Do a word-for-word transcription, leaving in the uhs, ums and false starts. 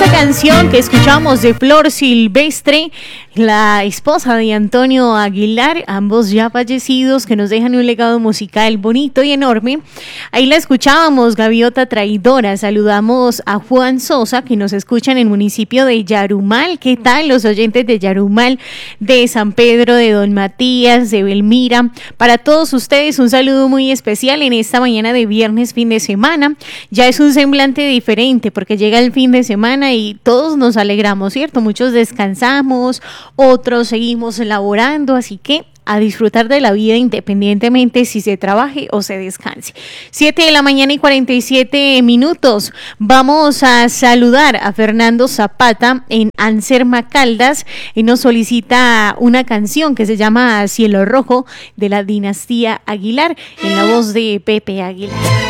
canción que escuchamos de Flor Silvestre, la esposa de Antonio Aguilar, ambos ya fallecidos, que nos dejan un legado musical bonito y enorme. Ahí la escuchábamos, Gaviota Traidora. Saludamos a Juan Sosa, que nos escucha en el municipio de Yarumal. ¿Qué tal los oyentes de Yarumal, de San Pedro, de Don Matías, de Belmira? Para todos ustedes un saludo muy especial en esta mañana de viernes, fin de semana. Ya es un semblante diferente porque llega el fin de semana y todos nos alegramos, ¿cierto? Muchos descansamos, otros seguimos laborando, así que a disfrutar de la vida independientemente si se trabaje o se descanse. siete de la mañana y cuarenta y siete minutos. Vamos a saludar a Fernando Zapata en Anserma Caldas y nos solicita una canción que se llama Cielo Rojo de la dinastía Aguilar en la voz de Pepe Aguilar.